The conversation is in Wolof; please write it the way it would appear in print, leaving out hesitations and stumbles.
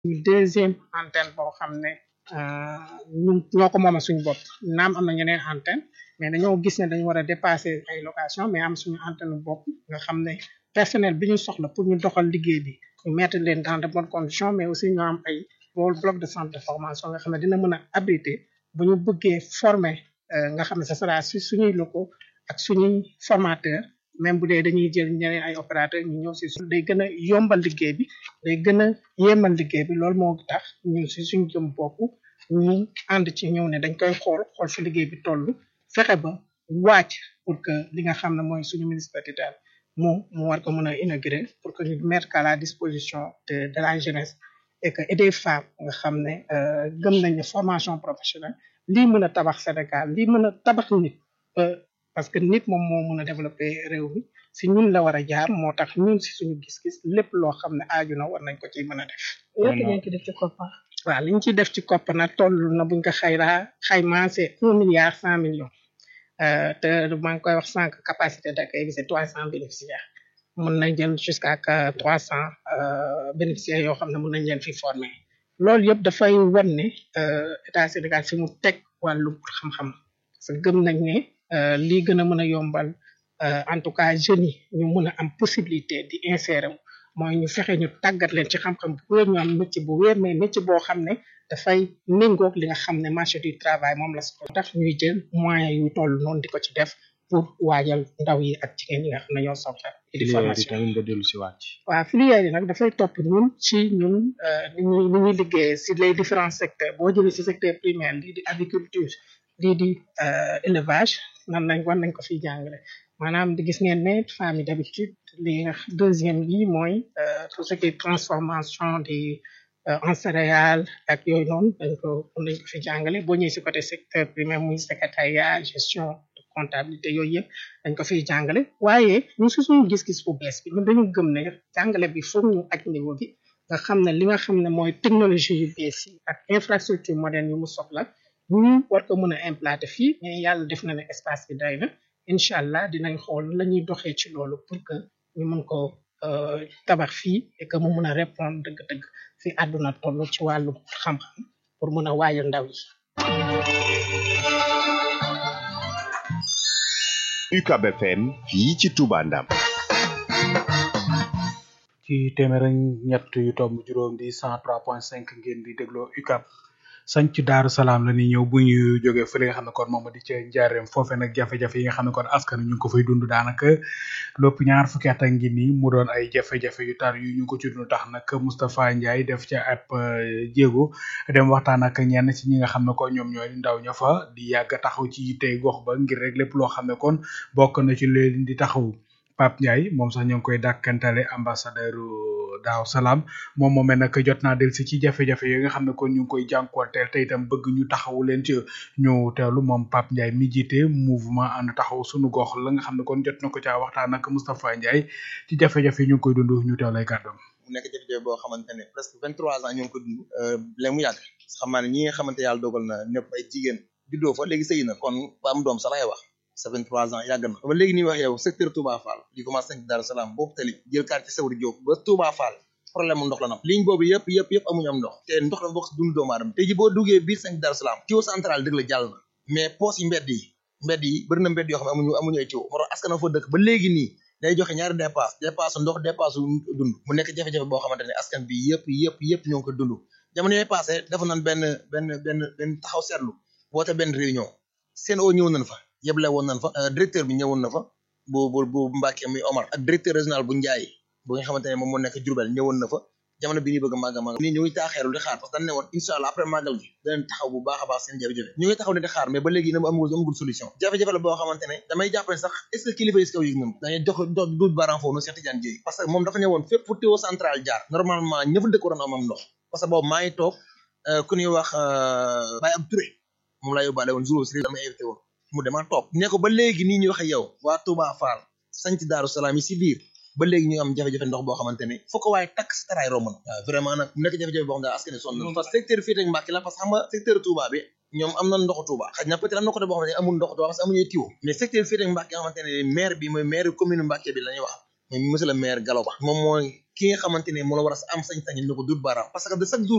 deuxième antenne boo xam ne ñun ñoo ko moom suñu bopp naam am na ñeneen antenne mais dañoo gis ne dañu war a dépasser ay location mais am suñu antenne bopp nga xam ne personnel bi ñu soxla pour ñu doxal liggéey bi ñu mettre leen dans de bonnes conditions mais aussi ñu am ay bloc de centre de formation nga xam ne dina mën a abriter bu ñu bëggee former nga xam ne ce sera si suñuy locaux ak suñuy formateur même bu dee dañuy jël ñeneen ay opérateur ñu ñëw si day gën a yombal liggéey bi day gën a yéemal liggéey bi loolu moo tax ñun si suñu jëm bopp ñu ànd ci ñëw ne dañ koy xool fi liggéey bi toll fexe ba wàcc pour que li nga xam ne mooy suñu ministre tutelle mu war ko mën a inaugurer pour que ñu mettre à la disposition de la jeunesse et des femmes nga xam ne gëm nañ ne formation professionnelle lii mën a tabax Sénégal lii mën a tabax nit parce que nit moom moo mën a développer réew mi si ñun la war a jaar moo tax ñun si suñu gis-gis lépp loo xam ne aaju na war nañ ko ciy mën a def. lépp ngeen ci def ci koppar. waaw li ñu ciy def ci koppar nag toll na buñ ko xaymaa c'est 1,1 milliard te maa ngi koy wax sànq capacité d'accueil bi c'est 300 bénéficiaires mën nañ jël jusqu'à 300 bénéficiaires yoo xam ne mën nañ leen fi former loolu yëpp dafay wan ne état Sénégal fi mu teg wàllu xam-xam parce que gëm nañ ne lii gën a mën a yombal en tout cas jeunes yi ñu mën a am possibilité di insérer mooy ñu fexe ñu tàggat leen ci xam-xam bu wér ñu am métier bu wér mais métier boo xam ne dafay méngoog li nga xam ne marché du travail moom la ko tax ñuy jël moyens yu toll noonu di ko ci def pour waajal ndaw yi ak jigéen yi nga xam ne ñoo soxla di formation waaw filière yi nag dafay topp ñun ci ñun ni ñuy liggéeyee si les différents secteurs boo jëlee si secteur primaire lii di agriculture lii di élevage war nañ ko fiy jàngale maanaam di gis ngeen ne femmes yi d'habitude li deuxième bi mooy tout ce qui est transformation des en céréales ak yooyu noonu dañ ko fi jàngale boo ñëwee si côté secteur primaire muy secrétariat gestion de comptabilité yooyu yëpp dañ ko fiy jàngale waaye ñun si suñu gis-gis bu bees bi ñun dañu gëm ne jàngale bi foog ñu aj niveau bi nga xam ne li nga xam ne mooy technologie yu bees yi ak infrastructure moderne yu mu soxla ñu war ko mën a implanter fii mais yàlla def na ne espace bi day na incha allah dinañ xool la ñuy doxee ci loolu pour que ñu mën ko tabax fii et que mu mën a répondre dëgg-dëgg fi àdduna toll ci wàllu xam-xam pour mën a waajal ndaw yi. UCAB FM fii ci Touba Ndam. ci téeméer ak ñett yu tomb juróom di 103.5 ngeen di dégloo UCAB. sanc Daaru Salaam la ni ñëw bu ñu jógee fële nga xam ne kon moom di ca njaareem foofee nag jafe-jafe yi nga xam ne kon askan ñu ngi ko fay dund daanaka lépp ñaar fukki at ngi nii mu doon ay jafe-jafe yu tar yu ñu ko ci dund tax nag Moustapha Ndiaye def ca ab jéego dem waxtaan ak ñenn ci ñi nga xam ne kon ñoom ñooy ndaw ña fa di yàgg taxaw ci tey gox ba ngir rek lépp loo xam ne kon bokk na ci leen di taxaw Pape Ndiaye moom sax ñu ngi koy dàkkantale ambassadeur Daaru Salaam moom moomee nag jot naa del si ci jafe-jafe yi nga xam ne kon ñu ngi koy jànkuwanteel te itam bëgg ñu taxawu leen ci ñu teewlu moom Pape Ndiaye mi jiite mouvement ànd taxaw sunu gox la nga xam ne kon jot na ko caa waxtaan ak Moustapha Ndiaye ci jafe-jafe yi ñu ngi koy dund ñu teew lay kàddoom. mu nekk jafe-jafe boo xamante ne presque 23 ans ñu ngi ko dund léegi mu yàgg xam naa ne ñi nga xamante yàlla dogal na ñëpp ay jigéen juddoo fa léegi sëy na kon ba am doom sax lay wax ça fait 23 ans yàgg na ba léegi nii wax yow secteur Touba Fall di commencé ci Darou Salam boobu tali jël quartier Sawri Diop ba Touba Fall problème mu ndox la nam ligne boobu yëpp amuñu am ndox te ndox la bokk si dund doomu aadama te ji boo duggee biir cinq Darou Salam tuyau central dëgg la jàll na mais poos yi mbedd yi bëri na mbedd yoo xam ne amuñu ay tuyau moo tax askan fa dëkk ba léegi nii day joxe ñaari dépasse ndox dépasse dund mu nekk jafe-jafe boo xamante ne askan bi yëpp ñoo ngi ko dund jamono yooyu passé dafa nan benn taxaw seetlu woote benn réunion CNO ñëw nañ fa yeble woon nañ fa directeur bi ñëwoon na fa bu Mbacke muy Omar ak directeur régional bu Ndiaye bu nga xamante ne moom moo nekk Diourbel ñëwoon na fa jamono bi ñuy bëgg a màggal nii ñu ngi taaxeeru di xaar parce que dañ ne woon incha allah après màggal gi danañ taxaw bu baax a baax seen jafe-jafe ñu ngi taxaw ne di xaar mais ba léegi amagul solution jafe-jafe la boo xamante ne damay jàpp ne sax est ce que kilifa yi si kaw yëg nañ dañuy jox duut baaraam foofu nu Cheikh Tidiane Dièye parce que moom dafa ne woon fépp fu tuyau central jaar normalement ñëfa dëkk waroon am ndox parce que boobu maa ngi toog ku ñuy wax Baye Abdou Touré moom laa yóbbaale woon jour si dama invité woon mu dema toog ne ko ba léegi nii ñu waxe yow waa Touba Fall sanc Daaru Salaam yi si biir ba léegi ñu am jafe-jafe ndox boo xamante ne foo ko waaye takk si taraay romb na waaw vraiment nag mu nekk jafe-jafe boo xam ne askan wi sonn na parce que secteur fii ak Mbàkke la parce que xam nga secteur Touba bi ñoom am na ndoxu Touba xëy na peut-être am na côté boo xamante ne amul ndoxu Touba parce que amuñu tuyau mais secteur fii ak Mbàkke nga xamante ne maire bi mooy maire commune Mbàkke bi la ñuy wax mooy monsieur le maire Gallo Ba moom mooy ki nga xamante ne moo la war a am sañ-sañ ne ko dut baaraam parce que de chaque jour